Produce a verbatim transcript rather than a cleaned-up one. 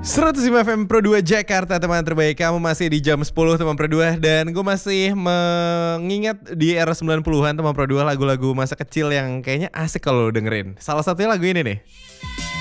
seratus lima F M Pro dua Jakarta, teman terbaik. Kamu masih di jam sepuluh teman Pro dua. Dan gue masih mengingat di era sembilan puluhan teman Pro dua, lagu-lagu masa kecil yang kayaknya asik kalau lo dengerin. Salah satunya lagu ini nih.